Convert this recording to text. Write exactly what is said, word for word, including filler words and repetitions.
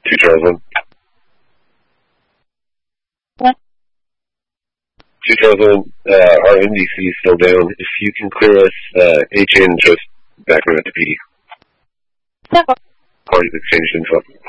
two Charles one. What? two Charles one, uh, our N D C is still down. If you can clear us, uh, H N just back around to P D. Several. Parties exchanged info.